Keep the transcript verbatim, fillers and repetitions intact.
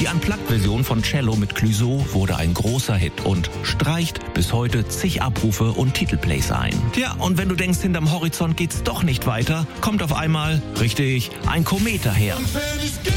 Die Unplugged-Version von Cello mit Clouseau wurde ein großer Hit und streicht bis heute zig Abrufe und Titelplays ein. Ja, und wenn du denkst, hinterm Horizont geht's doch nicht weiter, kommt auf einmal, richtig, ein Komet daher.